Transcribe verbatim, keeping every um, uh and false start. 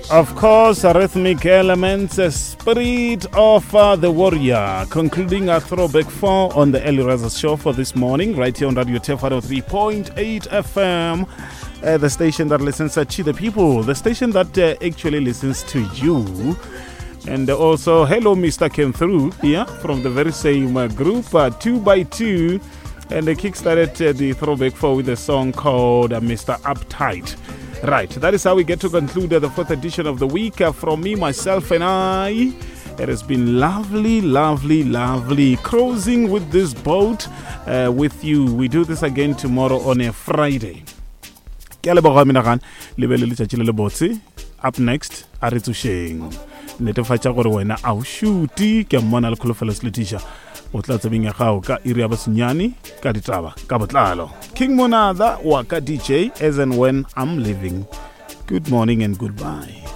Of course, rhythmic elements, a spirit of uh, the warrior, concluding our throwback four on the Early Risers show for this morning, right here on Radio T F one oh three point eight F M, uh, the station that listens uh, to the people, the station that uh, actually listens to you. And also, hello, Mister Came Through here from the very same uh, group, uh, two by two, and they kickstarted uh, the throwback four with a song called uh, Mister Uptight. Right, that is how we get to conclude uh, the fourth edition of the week. Uh, from me, myself, and I, it has been lovely, lovely, lovely cruising with this boat uh, with you. We do this again tomorrow on a Friday. Up next, Aritu Sheng. Netefatsa gore wena a o shuti ke mmona le kholofelo Letitia o tla tsebeng ya gago ka iri ya basinyani ka ditaba ka botlalo. King Monada wa ka D J as and when I'm leaving. Good morning and goodbye.